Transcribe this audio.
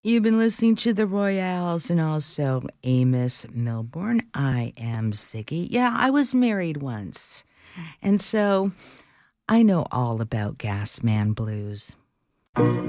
You've been listening to the Royales and also Amos Milbourne. I am Ziggy. Yeah, I was married once. And so I know all about Gas Man Blues.